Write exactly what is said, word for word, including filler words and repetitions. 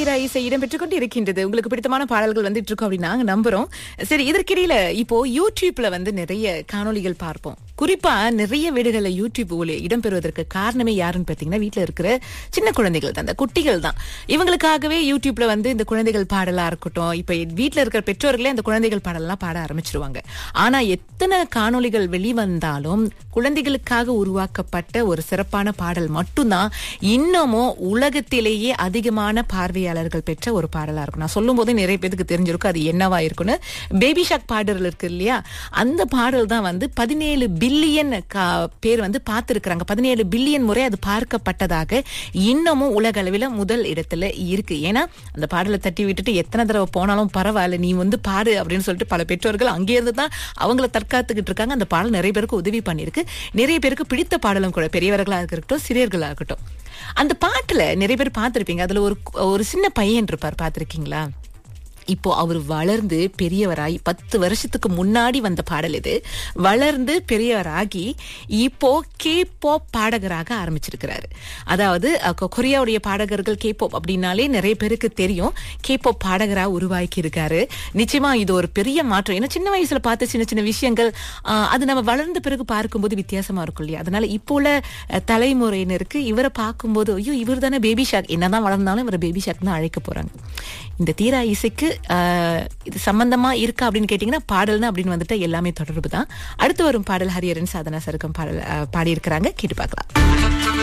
தீரா இசை இடம்பெற்றுக் கொண்டு இருக்கின்றது. உங்களுக்கு பிடித்தமான பாடல்கள் வந்துட்டு இருக்கோம் அப்படின்னு நாங்க நம்புறோம். சரி, இதற்கிடையில இப்போ யூடியூப்ல வந்து நிறைய காணொளிகள் பார்ப்போம். குறிப்பா நிறைய வீடுகள்ல யூடியூப் ஒளி இடம்பெறுவதற்கு காரணமே யாருன்னு பாத்தீங்கன்னா வீட்டுல இருக்கிற சின்ன குழந்தைகள் தான், அந்த குட்டிகள் தான். இவங்களுக்காகவே யூடியூப்ல வந்து இந்த குழந்தைகள் பாடலா இருக்கட்டும், இப்ப வீட்டுல இருக்கிற பெற்றோர்களே அந்த குழந்தைகள் பாடலாம் பாட ஆரம்பிச்சிருவாங்க. ஆனா எத்தனை காணொளிகள் வெளிவந்தாலும் குழந்தைகளுக்காக உருவாக்கப்பட்ட ஒரு சிறப்பான பாடல் மட்டும்தான் இன்னமும் உலகத்திலேயே அதிகமான பார்வையாளர்கள் பெற்ற ஒரு பாடலா இருக்கும். நான் சொல்லும் போதே நிறைய பேருக்கு தெரிஞ்சிருக்கும் அது என்னவா இருக்குன்னு. பேபி ஷாக் பாடல் இருக்கு இல்லையா, அந்த பாடல் தான் வந்து பதினேழு பில்லியன் பேர் வந்து பார்த்திருக்கிறாங்க. பதினேழு பில்லியன் முறை அது பார்க்கப்பட்டதாக இன்னமும் உலக அளவில் முதல் இடத்துல இருக்கு. ஏன்னா அந்த பாடலை தட்டி விட்டுட்டு எத்தனை தடவை போனாலும் பரவாயில்ல நீ வந்து பாடு அப்படின்னு சொல்லிட்டு பல பெற்றோர்கள் அங்கே இருந்து தான் அவங்கள தற்காத்துக்கிட்டு இருக்காங்க. அந்த பாடல் நிறைய பேருக்கு உதவி பண்ணிருக்கு, நிறைய பேருக்கு பிடித்த பாடலும் கூட, பெரியவர்களா இருக்கட்டும் சிறியர்களா இருக்கட்டும். அந்த பாட்டுல நிறைய பேர் பார்த்திருப்பீங்க. அதுல ஒரு ஒரு சின்ன பையன் இருப்பார், பார்த்திருக்கீங்களா? இப்போ அவர் வளர்ந்து பெரியவராகி, பத்து வருஷத்துக்கு முன்னாடி வந்த பாடல் இது, வளர்ந்து பெரியவராகி இப்போ கே பாப் பாடகராக ஆரம்பிச்சிருக்கிறாரு. அதாவது கொரியாவுடைய பாடகர்கள் கே பாப் அப்படின்னாலே நிறைய பேருக்கு தெரியும். கே பாப் பாடகராக உருவாக்கி இருக்காரு. நிச்சயமா இது ஒரு பெரிய மாற்றம். ஏன்னா சின்ன வயசுல பார்த்த சின்ன சின்ன விஷயங்கள் அது நம்ம வளர்ந்த பிறகு பார்க்கும்போது வித்தியாசமா இருக்கும் இல்லையா? அதனால இப்போ உள்ள தலைமுறையினருக்கு இவரை பார்க்கும்போது ஐயோ இவர் தானே பேபி ஷாக், என்னதான் வளர்ந்தாலும் இவரை பேபி ஷாக் தான் அழைக்க போறாங்க. இந்த தீரா இசைக்கு இது சம்பந்தமா இருக்கா அப்படின்னு கேட்டீங்கன்னா பாடல்னு அப்படின்னு வந்துட்டு எல்லாமே தொடர்பு தான். அடுத்து வரும் பாடல் ஹரியரன் சாதனா சருக்கம் பாடல் பாடியிருக்கிறாங்க, கேட்டு பார்க்கலாம்.